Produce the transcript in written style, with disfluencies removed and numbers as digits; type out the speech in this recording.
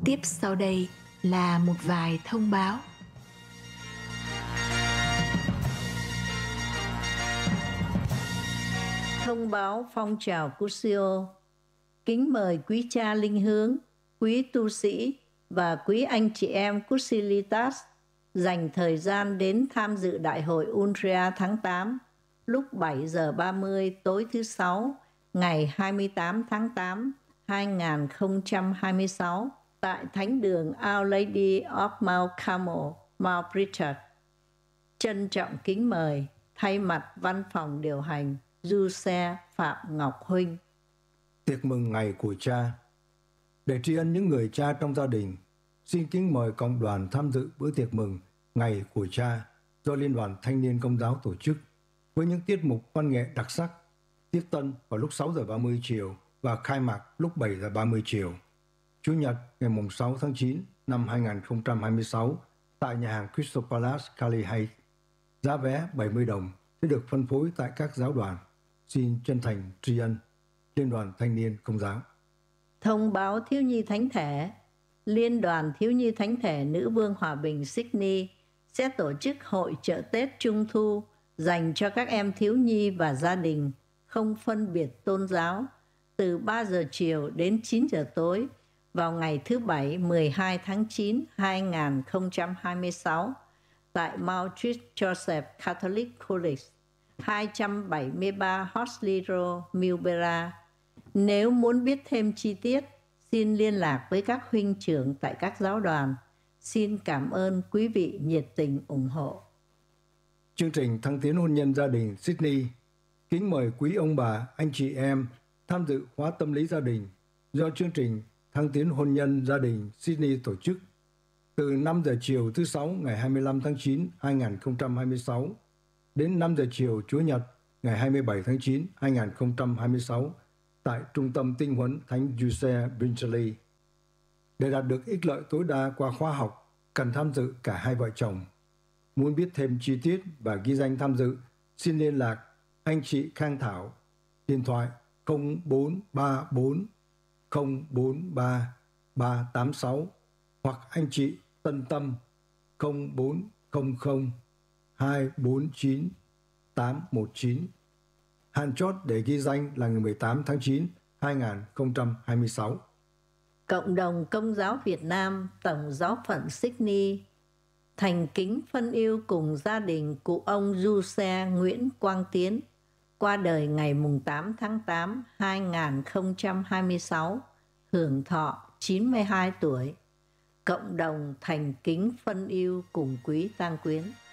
Tiếp sau đây là một vài thông báo. Thông báo phong trào Cusio. Kính mời quý cha linh hướng, quý tu sĩ và quý anh chị em Cusilitas dành thời gian đến tham dự Đại hội Undria tháng 8 lúc 7 giờ 30 tối thứ Sáu ngày 28 tháng 8, 2026 tại Thánh đường Our Lady of Mount Carmel, Mount Pritchard. Trân trọng kính mời thay mặt văn phòng điều hành Du-xe Phạm Ngọc Huynh. Tiệc mừng Ngày của Cha. Để tri ân những người cha trong gia đình, xin kính mời cộng đoàn tham dự bữa tiệc mừng Ngày của Cha do Liên đoàn Thanh niên Công giáo tổ chức với những tiết mục văn nghệ đặc sắc, tiếp tân vào lúc 6 giờ 30 chiều và khai mạc lúc 7 giờ 30 chiều. Chủ nhật ngày 6 tháng 9 năm 2026 tại nhà hàng Crystal Palace, Cali Heights. Giá vé 70 đồng sẽ được phân phối tại các giáo đoàn. Xin chân thành tri ân Liên đoàn Thanh niên Công giáo. Thông báo thiếu nhi thánh thể. Liên đoàn thiếu nhi thánh thể Nữ vương Hòa bình Sydney sẽ tổ chức hội chợ Tết Trung thu dành cho các em thiếu nhi và gia đình không phân biệt tôn giáo từ 3 giờ chiều đến 9 giờ tối vào ngày thứ Bảy 12 tháng 9 2026 tại Mount Joseph Catholic College, 273 Horsley Road, Millbera. Nếu muốn biết thêm chi tiết, xin liên lạc với các huynh trưởng tại các giáo đoàn. Xin cảm ơn quý vị nhiệt tình ủng hộ. Chương trình thăng tiến hôn nhân gia đình Sydney kính mời quý ông bà, anh chị em tham dự khóa tâm lý gia đình do chương trình thăng tiến hôn nhân gia đình Sydney tổ chức từ 5 giờ chiều thứ Sáu ngày 25 tháng 9 2026 đến 5 giờ chiều Chủ nhật ngày 27 tháng 9 2026 tại Trung tâm Tinh huấn Thánh Giuse Brinkley. Để đạt được ích lợi tối đa qua khóa học, cần tham dự cả hai vợ chồng. Muốn biết thêm chi tiết và ghi danh tham dự, xin liên lạc anh chị Khang Thảo, điện thoại 0434 043 386 hoặc anh chị Tân Tâm 0400 249 819. Hạn chót để ghi danh là ngày 18 tháng 9, 2026. Cộng đồng Công giáo Việt Nam Tổng giáo phận Sydney thành kính phân yêu cùng gia đình cụ ông Du-xe Nguyễn Quang Tiến qua đời ngày 8 tháng 8, 2026, hưởng thọ 92 tuổi. Cộng đồng thành kính phân yêu cùng quý tang quyến.